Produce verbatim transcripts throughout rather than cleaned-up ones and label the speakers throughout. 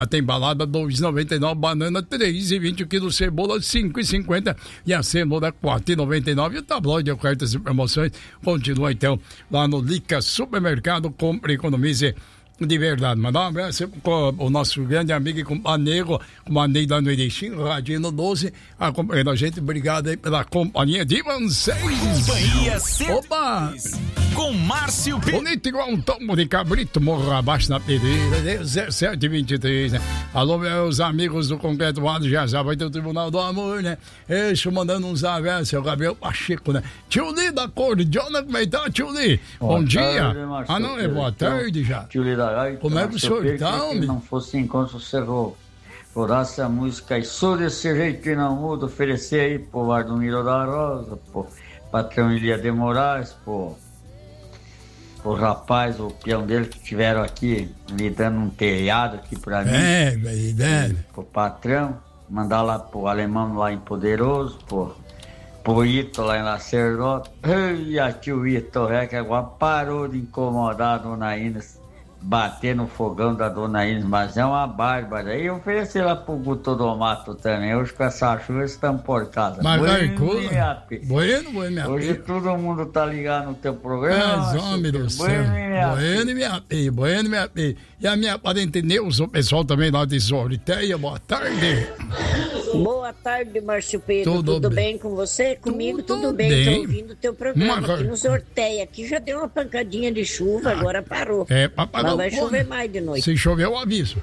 Speaker 1: Tem balada dois e noventa e nove, banana três e vinte, o quilo cebola cinco e cinquenta e a cenoura quatro e noventa e nove. E o tabloide de ofertas e promoções continua então lá no Lica Supermercado. Compre e economize de verdade. Mandar um abraço com o nosso grande amigo e companheiro, companheiro lá no Erechim, Radinho doze, acompanhando a gente. Obrigado aí pela companhia de vocês.
Speaker 2: Companhia
Speaker 1: Opa!
Speaker 2: Com Márcio P.
Speaker 1: Bonito igual um tomo de cabrito, morro abaixo na pedreira, dezessete e vinte e três, né? Alô, meus amigos do Concreto Vado, já já vai ter o Tribunal do Amor, né? Eixo mandando uns abraços, seu Gabriel Pacheco, né? Tio Li da Cordiona, como é que tá, tio Li? Bom dia. Ah, não, é boa tarde já.
Speaker 3: Tio Li da Gaita,
Speaker 1: como é que o senhor tá,
Speaker 3: homem? Se não fosse encontro, você rodasse a música e sou desse jeito que não muda, oferecer aí pro Valdomiro da Rosa, pô, patrão Ilia de Moraes, pô. O rapaz, o peão dele que tiveram aqui, me dando um telhado aqui pra mim.
Speaker 1: É, verdade.
Speaker 3: Pro patrão, mandar lá pro alemão lá em Poderoso, pô. Pro Ito lá em Lacerdota. E a tio Ito, é que agora parou de incomodar a dona Inês, bater no fogão da dona Inês, mas é uma bárbara. E oferecer lá pro Guto do Mato também. Hoje com essa chuva estamos por casa.
Speaker 1: Mas vai,
Speaker 3: bueno,
Speaker 1: bueno, bueno, minha
Speaker 3: hoje
Speaker 1: filha.
Speaker 3: todo mundo tá ligado no teu programa.
Speaker 1: Mas, homem do céu.
Speaker 3: Bueno, minha
Speaker 1: Bueno, minha filha. Bueno, minha filha. E a minha parente Neuza, o pessoal também lá de Sorteia. Boa tarde.
Speaker 4: Boa tarde, Márcio Pedro.
Speaker 1: Tudo
Speaker 4: Tudo,
Speaker 1: bem.
Speaker 4: bem com você? Comigo
Speaker 1: Tudo
Speaker 4: tudo, bem.
Speaker 1: bem.
Speaker 4: Tô ouvindo o teu programa
Speaker 1: Mas-
Speaker 4: aqui no Sorteia. Aqui já deu uma pancadinha de chuva, agora parou.
Speaker 1: É, papai.
Speaker 4: Mas vai chover mais de noite.
Speaker 1: Se chover, eu aviso.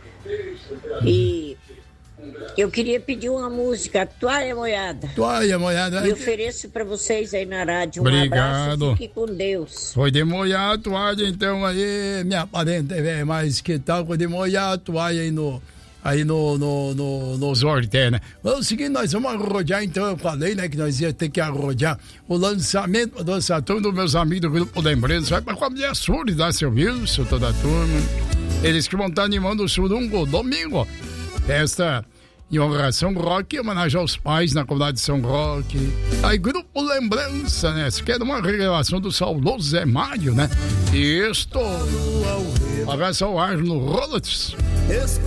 Speaker 4: E eu queria pedir uma música, Toalha Molhada.
Speaker 1: Toalha molhada.
Speaker 4: E ofereço pra vocês aí na rádio. Um
Speaker 1: Obrigado.
Speaker 4: abraço, fique com Deus.
Speaker 1: Foi de molhar a toalha, então, aí, minha parente, velho, mas que tal foi de molhar a toalha aí no, aí no, no, no, no sorteio, né? Vamos seguir, nós vamos arrodear, então, eu falei, né, que nós ia ter que arrodear o lançamento do Saturno dos meus amigos do Grupo Lembrança, vai pra família Sul, da seu Wilson, toda a turma. Eles que vão estar animando o Surungo domingo, festa em honração rock, em homenagem aos pais na comunidade de São Roque. Aí, Grupo Lembrança, né? Se quer uma revelação do saudoso Zé Mário, né? Isto. Abraço ao ar no Rolex.